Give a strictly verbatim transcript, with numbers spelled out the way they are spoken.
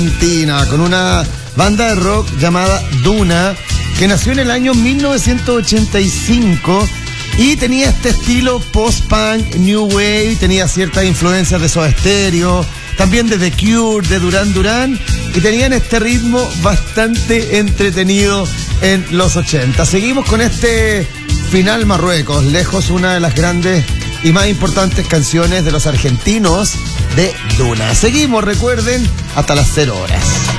Argentina, con una banda de rock llamada Duna, que nació en el año mil novecientos ochenta y cinco y tenía este estilo post-punk, new wave, tenía ciertas influencias de Soda Stereo, también de The Cure, de Duran Duran, y tenían este ritmo bastante entretenido en los ochenta. Seguimos con este Final Marruecos, lejos una de las grandes y más importantes canciones de los argentinos de Duna. Seguimos, recuerden, hasta las cero horas.